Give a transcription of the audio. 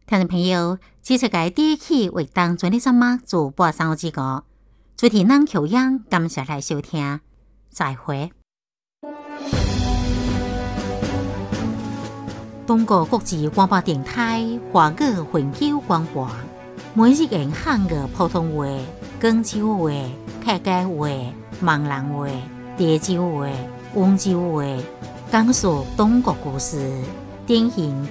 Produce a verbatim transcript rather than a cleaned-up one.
听众朋友，这次嘅第一期为当专利什么做播三个字个，主题人口样，感谢来收听，再会。中国国际广播电台华语环球广播，每日用汉语普通话、广州话、客家话、闽南话、潮州话、温州话，讲述中国故事，典型